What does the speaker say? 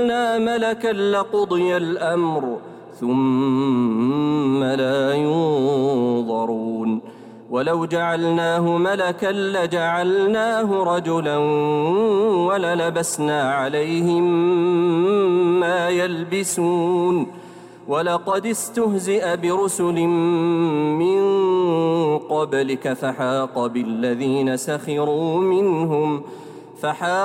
ملكا لقضي الأمر ثم لا ينظرون ولو جعلناه ملكا لجعلناه رجلا وللبسنا عليهم ما يلبسون ولقد استهزئ برسل من قبلك فحاق بالذين سخروا منهم